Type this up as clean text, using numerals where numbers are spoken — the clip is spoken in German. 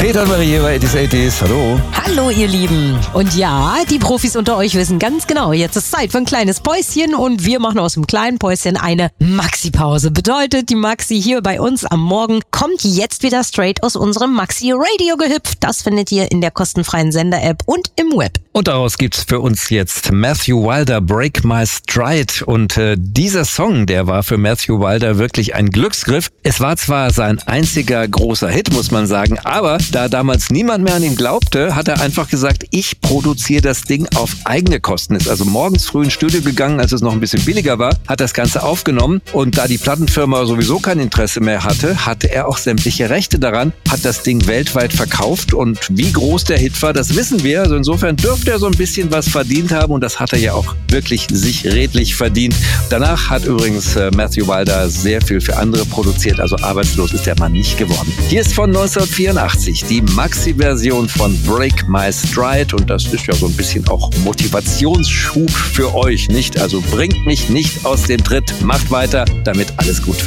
Peter und Marie bei 80s. Hallo. Hallo ihr Lieben. Und ja, die Profis unter euch wissen ganz genau, jetzt ist Zeit für ein kleines Päuschen und wir machen aus dem kleinen Päuschen eine Maxi-Pause. Bedeutet, die Maxi hier bei uns am Morgen kommt jetzt wieder straight aus unserem Maxi-Radio gehüpft. Das findet ihr in der kostenfreien Sender-App und im Web. Und daraus gibt's für uns jetzt Matthew Wilder, Break My Stride. Und dieser Song, der war für Matthew Wilder wirklich ein Glücksgriff. Es war zwar sein einziger großer Hit, muss man sagen, aber da damals niemand mehr an ihn glaubte, hat er einfach gesagt, ich produziere das Ding auf eigene Kosten. Ist also morgens früh ins Studio gegangen, als es noch ein bisschen billiger war, hat das Ganze aufgenommen und da die Plattenfirma sowieso kein Interesse mehr hatte, hatte er auch sämtliche Rechte daran, hat das Ding weltweit verkauft und wie groß der Hit war, das wissen wir. Also insofern dürfte er so ein bisschen was verdient haben und das hat er ja auch wirklich sich redlich verdient. Danach hat übrigens Matthew Wilder sehr viel für andere produziert, also arbeitslos ist der Mann nicht geworden. Hier ist von 1984 die Maxi-Version von Break My Stride und das ist ja so ein bisschen auch Motivationsschub für euch, nicht? Also bringt mich nicht aus dem Tritt, macht weiter, damit alles gut wird.